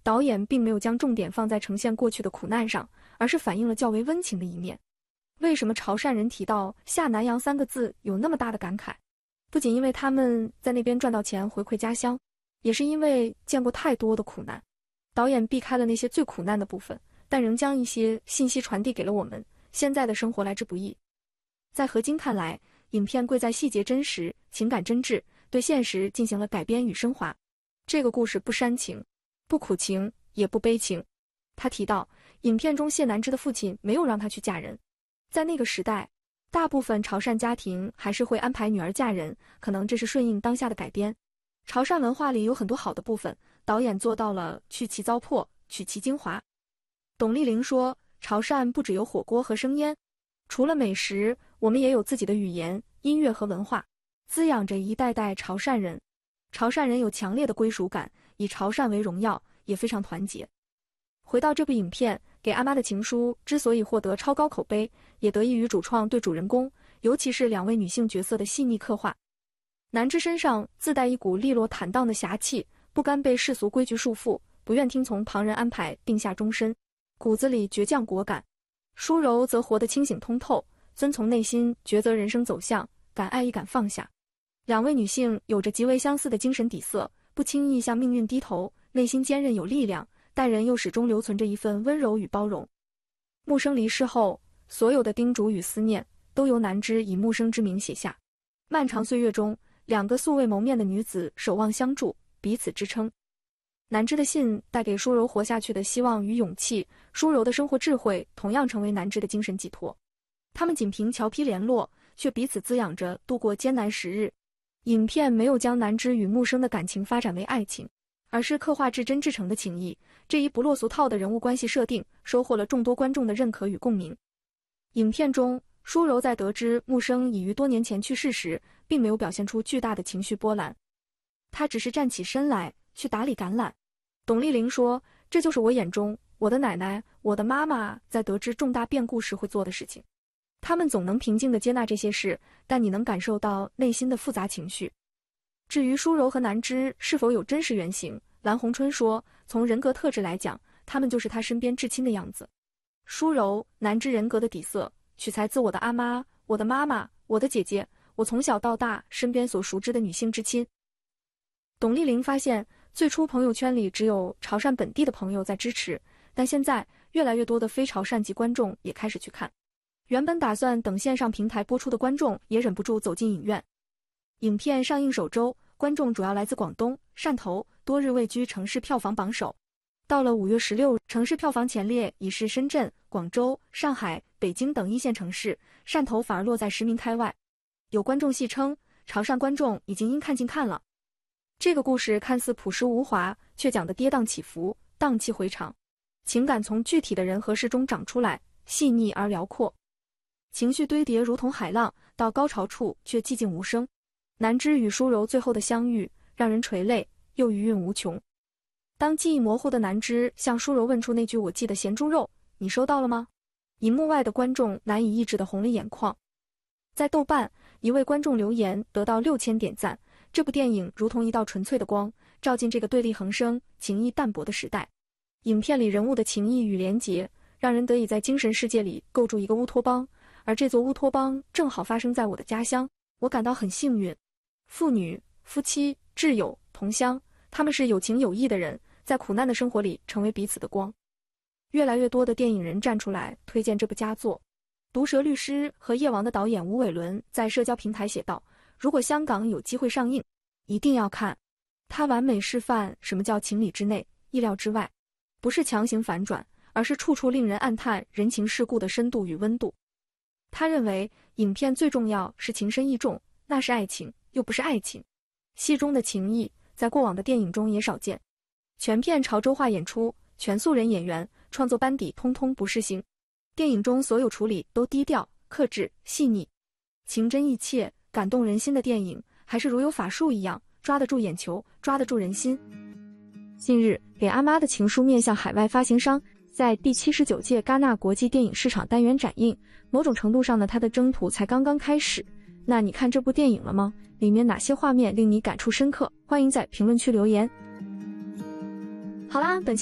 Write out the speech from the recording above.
导演并没有将重点放在呈现过去的苦难上，而是反映了较为温情的一面。为什么潮汕人提到下南洋3个字有那么大的感慨？不仅因为他们在那边赚到钱回馈家乡，也是因为见过太多的苦难。导演避开了那些最苦难的部分，但仍将一些信息传递给了我们。现在的生活来之不易。在何晶看来，影片贵在细节真实，情感真挚，对现实进行了改编与升华。这个故事不煽情，不苦情，也不悲情。他提到，影片中谢南芝的父亲没有让她去嫁人。在那个时代，大部分潮汕家庭还是会安排女儿嫁人，可能这是顺应当下的改编。潮汕文化里有很多好的部分，导演做到了去其糟粕，取其精华。董丽玲说，潮汕不只有火锅和生腌，除了美食，我们也有自己的语言、音乐和文化，滋养着一代代潮汕人。潮汕人有强烈的归属感，以潮汕为荣耀，也非常团结。回到这部影片，给阿妈的情书之所以获得超高口碑，也得益于主创对主人公，尤其是2位女性角色的细腻刻画。南芝身上自带一股利落坦荡的侠气，不甘被世俗规矩束缚，不愿听从旁人安排定下终身，骨子里倔强果敢。舒柔则活得清醒通透，遵从内心，抉择人生走向，敢爱亦敢放下。2位女性有着极为相似的精神底色，不轻易向命运低头，内心坚韧有力量，待人又始终留存着一份温柔与包容。木生离世后，所有的叮嘱与思念都由南芝以木生之名写下。漫长岁月中，2个素未谋面的女子守望相助，彼此支撑。南芝的信带给舒柔活下去的希望与勇气，舒柔的生活智慧同样成为南芝的精神寄托。他们仅凭侨批联络，却彼此滋养着度过艰难时日。影片没有将南芝与木生的感情发展为爱情，而是刻画至真至诚的情谊。这一不落俗套的人物关系设定，收获了众多观众的认可与共鸣。影片中，舒柔在得知木生已于多年前去世时，并没有表现出巨大的情绪波澜，他只是站起身来去打理橄榄。董丽玲说，这就是我眼中我的奶奶、我的妈妈在得知重大变故时会做的事情。他们总能平静地接纳这些事，但你能感受到内心的复杂情绪。至于舒柔和南芝是否有真实原型，蓝红春说，从人格特质来讲，他们就是他身边至亲的样子。舒柔、南芝人格的底色取材自我的阿妈、我的妈妈、我的姐姐，我从小到大身边所熟知的女性至亲。董丽玲发现，最初朋友圈里只有潮汕本地的朋友在支持，但现在越来越多的非潮汕籍观众也开始去看。原本打算等线上平台播出的观众也忍不住走进影院。影片上映首周，观众主要来自广东、汕头，多日位居城市票房榜首。到了5月16日，城市票房前列已是深圳、广州、上海、北京等1线城市，汕头反而落在10名开外。有观众戏称，潮汕观众已经应看尽看了。这个故事看似朴实无华，却讲得跌宕起伏，荡气回肠，情感从具体的人和事中长出来，细腻而辽阔。情绪堆叠如同海浪，到高潮处却寂静无声。南芝与舒柔最后的相遇，让人垂泪，又余韵无穷。当记忆模糊的南芝向舒柔问出那句我记得咸猪肉，你收到了吗？银幕外的观众难以抑制地红了眼眶。在豆瓣，一位观众留言得到6000点赞，这部电影如同一道纯粹的光，照进这个对立横生、情谊淡薄的时代。影片里人物的情谊与连结，让人得以在精神世界里构筑一个乌托邦，而这座乌托邦正好发生在我的家乡，我感到很幸运。父女、夫妻、挚友、同乡，他们是有情有义的人，在苦难的生活里成为彼此的光。越来越多的电影人站出来推荐这部佳作。毒舌律师和夜王的导演吴伟伦在社交平台写道，如果香港有机会上映，一定要看。他完美示范什么叫情理之内、意料之外，不是强行反转，而是处处令人暗叹人情世故的深度与温度。他认为影片最重要是情深意重，那是爱情，又不是爱情。戏中的情谊在过往的电影中也少见。全片潮州话演出，全素人演员，创作班底通通不是星。电影中所有处理都低调、克制、细腻，情真意切，感动人心的电影，还是如有法术一样，抓得住眼球，抓得住人心。近日，给阿妈的情书面向海外发行商，在第79届戛纳国际电影市场单元展映。某种程度上呢，它的征途才刚刚开始。那你看这部电影了吗？里面哪些画面令你感触深刻？欢迎在评论区留言。好啦，本期